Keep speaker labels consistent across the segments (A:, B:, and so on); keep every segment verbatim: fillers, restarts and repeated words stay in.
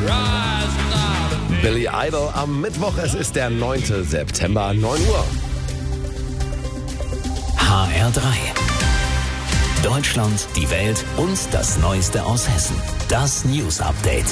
A: Billy Idol am Mittwoch, es ist der neunte September, neun Uhr.
B: H R drei. Deutschland, die Welt und das Neueste aus Hessen. Das News Update.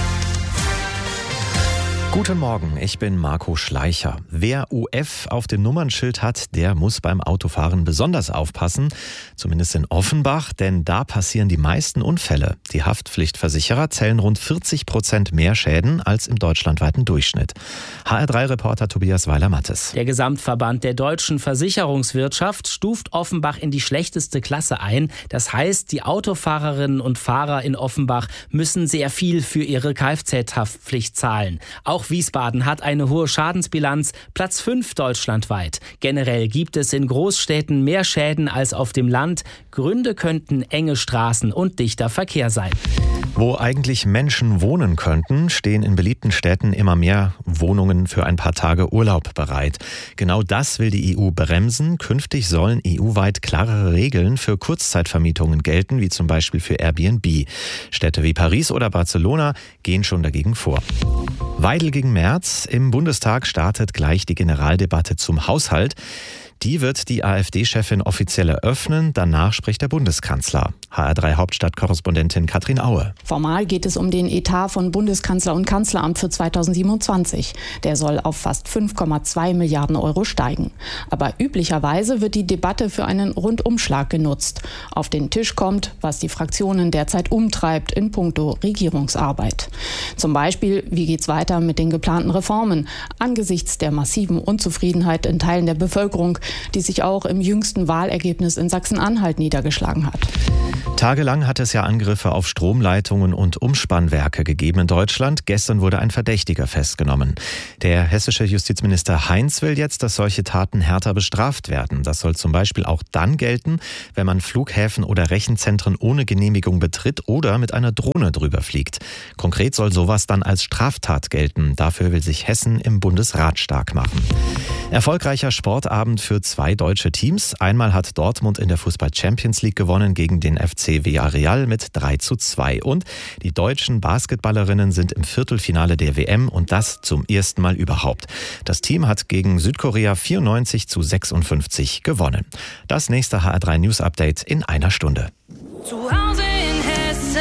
C: Guten Morgen, ich bin Marco Schleicher. Wer U F auf dem Nummernschild hat, der muss beim Autofahren besonders aufpassen. Zumindest in Offenbach, denn da passieren die meisten Unfälle. Die Haftpflichtversicherer zählen rund vierzig Prozent mehr Schäden als im deutschlandweiten Durchschnitt. H R drei Reporter Tobias Weiler-Mattes.
D: Der Gesamtverband der deutschen Versicherungswirtschaft stuft Offenbach in die schlechteste Klasse ein. Das heißt, die Autofahrerinnen und Fahrer in Offenbach müssen sehr viel für ihre Kfz-Haftpflicht zahlen. Auch Wiesbaden hat eine hohe Schadensbilanz, Platz fünf deutschlandweit. Generell gibt es in Großstädten mehr Schäden als auf dem Land. Gründe könnten enge Straßen und dichter Verkehr sein.
C: Wo eigentlich Menschen wohnen könnten, stehen in beliebten Städten immer mehr Wohnungen für ein paar Tage Urlaub bereit. Genau das will die E U bremsen. Künftig sollen E U-weit klarere Regeln für Kurzzeitvermietungen gelten, wie zum Beispiel für Airbnb. Städte wie Paris oder Barcelona gehen schon dagegen vor. Weidel gegen Merz. Im Bundestag startet gleich die Generaldebatte zum Haushalt. Die wird die AfD-Chefin offiziell eröffnen. Danach spricht der Bundeskanzler. H R drei Hauptstadtkorrespondentin Katrin Aue.
E: Formal geht es um den Etat von Bundeskanzler und Kanzleramt für zweitausendsiebenundzwanzig. Der soll auf fast fünf Komma zwei Milliarden Euro steigen. Aber üblicherweise wird die Debatte für einen Rundumschlag genutzt. Auf den Tisch kommt, was die Fraktionen derzeit umtreibt in puncto Regierungsarbeit. Zum Beispiel, wie geht's weiter mit den geplanten Reformen angesichts der massiven Unzufriedenheit in Teilen der Bevölkerung, die sich auch im jüngsten Wahlergebnis in Sachsen-Anhalt niedergeschlagen hat.
C: Tagelang hat es ja Angriffe auf Stromleitungen und Umspannwerke gegeben in Deutschland. Gestern wurde ein Verdächtiger festgenommen. Der hessische Justizminister Heinz will jetzt, dass solche Taten härter bestraft werden. Das soll zum Beispiel auch dann gelten, wenn man Flughäfen oder Rechenzentren ohne Genehmigung betritt oder mit einer Drohne drüber fliegt. Konkret soll sowas dann als Straftat gelten. Dafür will sich Hessen im Bundesrat stark machen. Erfolgreicher Sportabend für zwei deutsche Teams. Einmal hat Dortmund in der Fußball-Champions League gewonnen gegen den F C Villarreal mit drei zu zwei. Und die deutschen Basketballerinnen sind im Viertelfinale der W M und das zum ersten Mal überhaupt. Das Team hat gegen Südkorea vierundneunzig zu sechsundfünfzig gewonnen. Das nächste H R drei News Update in einer Stunde.
F: Zu Hause in Hessen.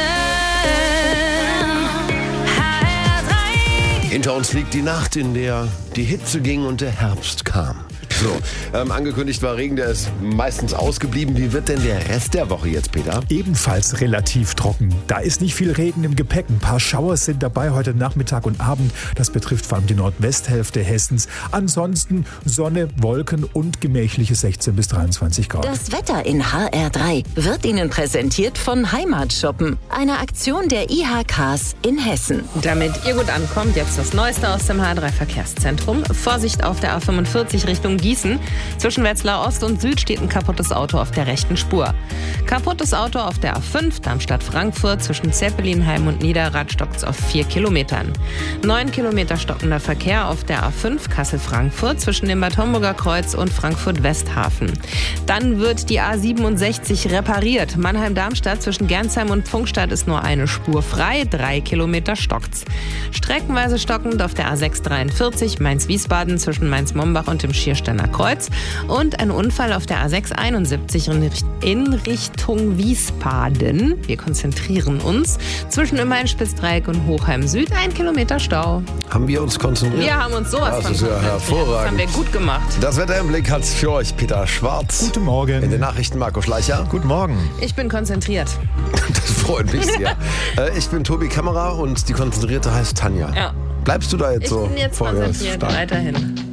F: H R drei.
A: Hinter uns liegt die Nacht, in der die Hitze ging und der Herbst kam. So, ähm, angekündigt war Regen, der ist meistens ausgeblieben. Wie wird denn der Rest der Woche jetzt, Peter?
G: Ebenfalls relativ trocken. Da ist nicht viel Regen im Gepäck. Ein paar Showers sind dabei heute Nachmittag und Abend. Das betrifft vor allem die Nordwesthälfte Hessens. Ansonsten Sonne, Wolken und gemächliche sechzehn bis dreiundzwanzig Grad.
H: Das Wetter in H R drei wird Ihnen präsentiert von Heimatshoppen, einer Aktion der I H Ks in Hessen.
I: Damit ihr gut ankommt, jetzt das Neueste aus dem H R drei Verkehrszentrum. Vorsicht auf der A fünfundvierzig Richtung Gießen. Zwischen Wetzlar Ost und Süd steht ein kaputtes Auto auf der rechten Spur. Kaputtes Auto auf der A fünf, Darmstadt-Frankfurt. Zwischen Zeppelinheim und Niederrad stockt es auf vier Kilometern. Neun Kilometer stockender Verkehr auf der A fünf, Kassel-Frankfurt. Zwischen dem Bad Homburger Kreuz und Frankfurt-Westhafen. Dann wird die A siebenundsechzig repariert. Mannheim-Darmstadt zwischen Gernsheim und Pfungstadt ist nur eine Spur frei. Drei Kilometer stockt's. Streckenweise stockend auf der A sechs dreiundvierzig, Mainz-Wiesbaden zwischen Mainz-Mombach und dem Schiersteiner Kreuz und ein Unfall auf der A sechs einundsiebzig in Richtung Wiesbaden. Wir konzentrieren uns zwischen Immerhin-Spitzdreieck und Hochheim Süd. Ein Kilometer Stau.
A: Haben wir uns konzentriert?
I: Wir haben uns sowas
A: das
I: von
A: ist ja
I: konzentriert.
A: hervorragend.
I: Das haben wir gut gemacht.
A: Das Wetter im Blick hat für euch Peter Schwarz.
G: Guten Morgen.
A: In den Nachrichten Marco Schleicher.
C: Guten Morgen.
I: Ich bin konzentriert.
A: Das freut mich sehr. äh, ich bin Tobi Kämmerer und die Konzentrierte heißt Tanja.
I: Ja.
A: Bleibst du da jetzt
I: Ich
A: so?
I: bin jetzt
A: vorwärts
I: konzentriert,
A: stark?
I: weiterhin.